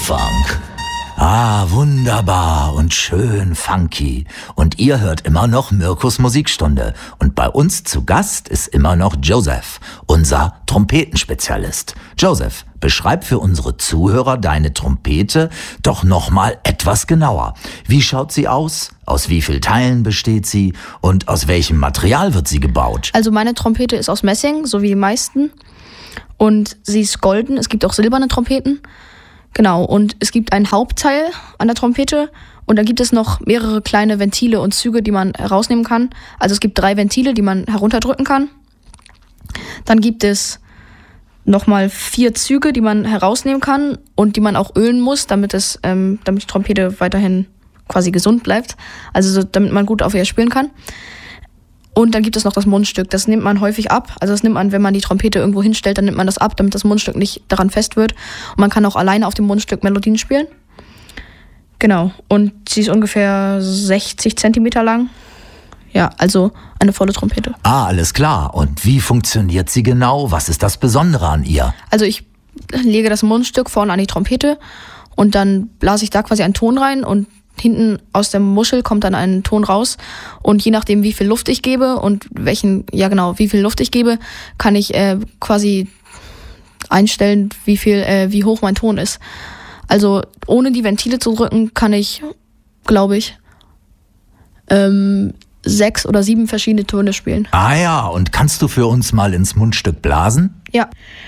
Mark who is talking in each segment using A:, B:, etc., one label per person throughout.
A: P-Funk. Ah, wunderbar und schön funky. Und ihr hört immer noch Mirkus Musikstunde. Und bei uns zu Gast ist immer noch Joseph, unser Trompetenspezialist. Joseph, beschreib für unsere Zuhörer deine Trompete doch nochmal etwas genauer. Wie schaut sie aus? Aus wie vielen Teilen besteht sie? Und aus welchem Material wird sie gebaut?
B: Also meine Trompete ist aus Messing, so wie die meisten. Und sie ist golden. Es gibt auch silberne Trompeten. Genau, und es gibt ein Hauptteil an der Trompete und dann gibt es noch mehrere kleine Ventile und Züge, die man herausnehmen kann. Also es gibt 3 Ventile, die man herunterdrücken kann. Dann gibt es nochmal 4 Züge, die man herausnehmen kann und die man auch ölen muss, damit die Trompete weiterhin quasi gesund bleibt. Also damit man gut auf ihr spielen kann. Und dann gibt es noch das Mundstück. Das nimmt man häufig ab. Also das nimmt man, wenn man die Trompete irgendwo hinstellt, dann nimmt man das ab, damit das Mundstück nicht daran fest wird. Und man kann auch alleine auf dem Mundstück Melodien spielen. Genau. Und sie ist ungefähr 60 Zentimeter lang. Ja, also eine volle Trompete.
A: Ah, alles klar. Und wie funktioniert sie genau? Was ist das Besondere an ihr?
B: Also ich lege das Mundstück vorne an die Trompete und dann blase ich da quasi einen Ton rein und hinten aus der Muschel kommt dann ein Ton raus und je nachdem, wie viel Luft ich gebe und wie viel Luft ich gebe, kann ich quasi einstellen, wie hoch mein Ton ist. Also ohne die Ventile zu drücken, kann ich, glaube ich, 6 oder 7 verschiedene Töne spielen.
A: Ah ja, und kannst du für uns mal ins Mundstück blasen?
B: Ja.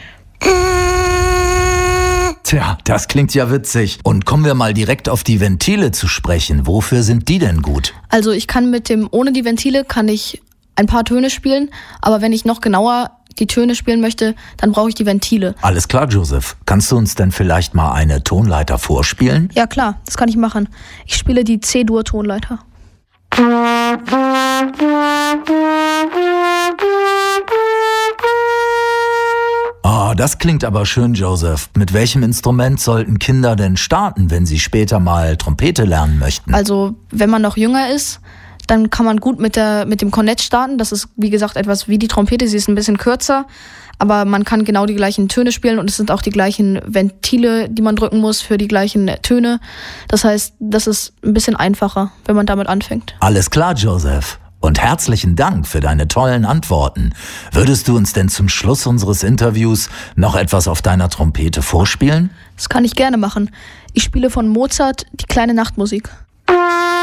A: Tja, das klingt ja witzig. Und kommen wir mal direkt auf die Ventile zu sprechen. Wofür sind die denn gut?
B: Also ich kann ohne die Ventile kann ich ein paar Töne spielen, aber wenn ich noch genauer die Töne spielen möchte, dann brauche ich die Ventile.
A: Alles klar, Joseph. Kannst du uns denn vielleicht mal eine Tonleiter vorspielen?
B: Ja klar, das kann ich machen. Ich spiele die C-Dur-Tonleiter.
A: Oh, das klingt aber schön, Joseph. Mit welchem Instrument sollten Kinder denn starten, wenn sie später mal Trompete lernen möchten?
B: Also, wenn man noch jünger ist, dann kann man gut mit dem Kornett starten. Das ist, wie gesagt, etwas wie die Trompete. Sie ist ein bisschen kürzer, aber man kann genau die gleichen Töne spielen und es sind auch die gleichen Ventile, die man drücken muss für die gleichen Töne. Das heißt, das ist ein bisschen einfacher, wenn man damit anfängt.
A: Alles klar, Joseph. Und herzlichen Dank für deine tollen Antworten. Würdest du uns denn zum Schluss unseres Interviews noch etwas auf deiner Trompete vorspielen?
B: Das kann ich gerne machen. Ich spiele von Mozart die kleine Nachtmusik.